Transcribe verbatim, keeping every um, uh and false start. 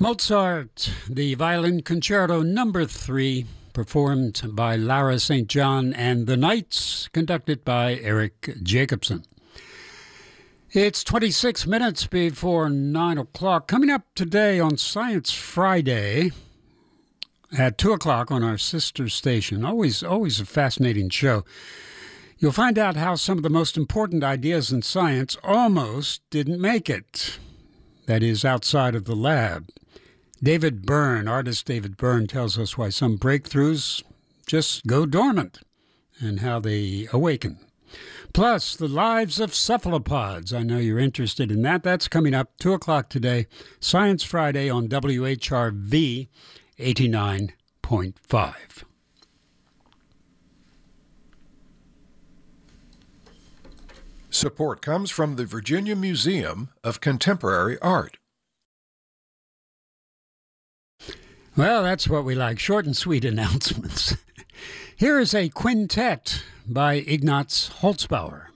Mozart, the Violin Concerto Number three, performed by Lara Saint John and the Knights, conducted by Eric Jacobson. It's twenty-six minutes before nine o'clock. Coming up today on Science Friday at two o'clock on our sister station. Always, always a fascinating show. You'll find out how some of the most important ideas in science almost didn't make it. That is, outside of the lab. David Byrne, artist David Byrne, tells us why some breakthroughs just go dormant and how they awaken. Plus, the lives of cephalopods. I know you're interested in that. That's coming up two o'clock today, Science Friday on W H R V eighty-nine point five. Support comes from the Virginia Museum of Contemporary Art. Well, that's what we like, short and sweet announcements. Here is a quintet by Ignaz Holzbauer.